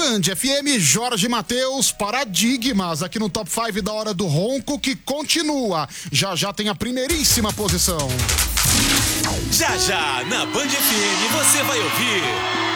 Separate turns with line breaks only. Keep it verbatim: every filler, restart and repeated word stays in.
Band F M, Jorge Mateus, Paradigmas, aqui no Top cinco da Hora do Ronco, que continua. Já já tem a primeiríssima posição.
Já já, na Band F M, você vai ouvir